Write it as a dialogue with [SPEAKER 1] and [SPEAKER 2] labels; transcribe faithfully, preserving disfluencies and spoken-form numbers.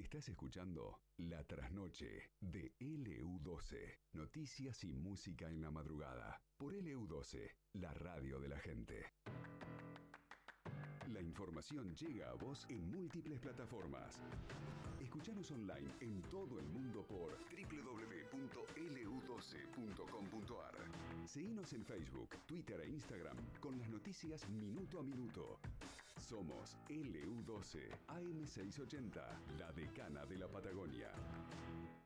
[SPEAKER 1] Estás escuchando La Trasnoche de L U doce. Noticias y música en la madrugada. Por L U doce, la radio de la gente. La información llega a vos en múltiples plataformas. Escuchanos online en todo el mundo por doble u doble u doble u punto L U doce punto com punto A R. Seguinos en Facebook, Twitter e Instagram con las noticias minuto a minuto. Somos L U doce, A M seiscientos ochenta, la decana de la Patagonia.